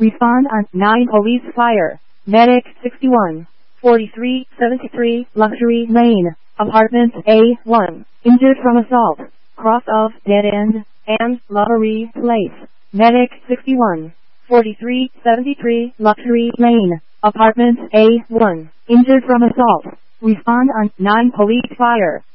Respond on 9 police fire. Medic 61. 4373 Luxury Lane, Apartment A1. Injured from assault. Cross of Dead End and Lottery Place. Medic 61. 4373 Luxury Lane, Apartment A1. Injured from assault. Respond on 9 police fire.